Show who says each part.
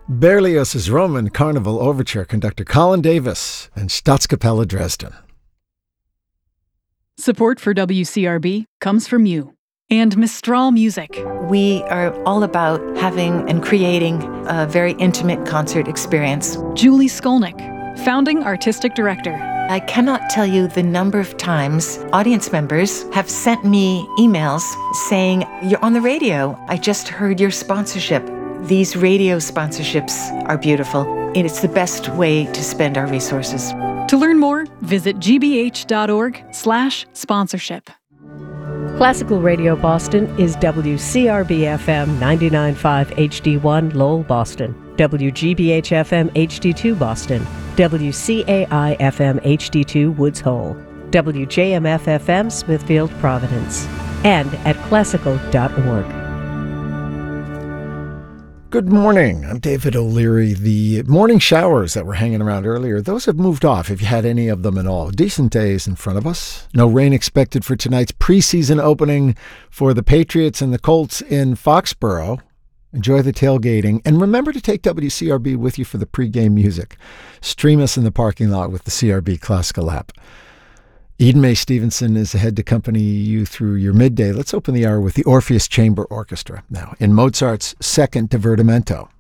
Speaker 1: Berlioz's Roman Carnival Overture, conductor Colin Davis and Staatskapelle Dresden.
Speaker 2: Support for WCRB comes from you and Mistral Music.
Speaker 3: We are all about having and creating a very intimate concert experience.
Speaker 2: Julie Skolnick, founding artistic director.
Speaker 3: I cannot tell you the number of times audience members have sent me emails saying, "You're on the radio. I just heard your sponsorship." These radio sponsorships are beautiful, and it's the best way to spend our resources.
Speaker 2: To learn more, visit gbh.org/sponsorship.
Speaker 4: Classical Radio Boston is WCRB-FM 99.5 HD1 Lowell, Boston, WGBH-FM HD2 Boston, WCAI-FM HD2 Woods Hole, WJMF-FM Smithfield, Providence, and at classical.org.
Speaker 1: Good morning. I'm David O'Leary. The morning showers that were hanging around earlier, those have moved off if you had any of them at all. Decent days in front of us. No rain expected for tonight's preseason opening for the Patriots and the Colts in Foxborough. Enjoy the tailgating. And remember to take WCRB with you for the pregame music. Stream us in the parking lot with the CRB Classical app. Eden May Stevenson is ahead to accompany you through your midday. Let's open the hour with the Orpheus Chamber Orchestra now in Mozart's Second Divertimento.